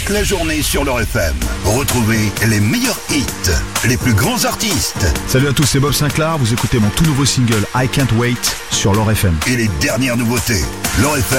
toute la journée sur l'Or FM. Retrouvez les meilleurs hits, les plus grands artistes. Salut à tous, c'est Bob Sinclair. Vous écoutez mon tout nouveau single I Can't Wait sur l'Or FM. Et les dernières nouveautés. L'Or FM.